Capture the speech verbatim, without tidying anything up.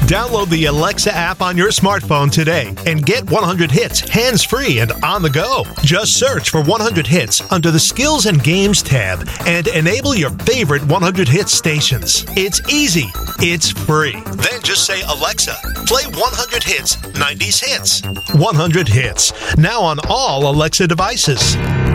Download the Alexa app on your smartphone today and get one hundred hits hands-free and on the go. Just search for one hundred hits under the Skills and Games tab and enable your favorite one hundred hits stations. It's easy. It's free. Then just say, Alexa, play one hundred hits, nineties hits. one hundred hits. Now on all Alexa devices.